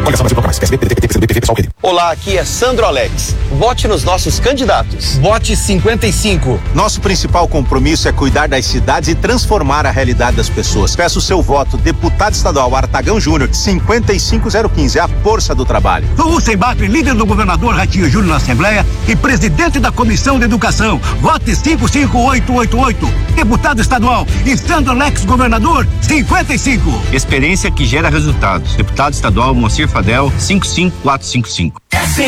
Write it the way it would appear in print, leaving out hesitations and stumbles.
Olá, aqui é Sandro Alex. Vote nos nossos candidatos. Vote 55. Nosso principal compromisso é cuidar das cidades e transformar a realidade das pessoas. Peço o seu voto, deputado estadual Artagão Júnior, 55015, a força do trabalho. O Sembatri, líder do governador Ratinho Júnior na Assembleia e presidente da Comissão de Educação. Vote 55888. Deputado estadual e Sandro Alex, governador, 55. Experiência que gera resultados. Deputado estadual Moacir Fadel, 55455.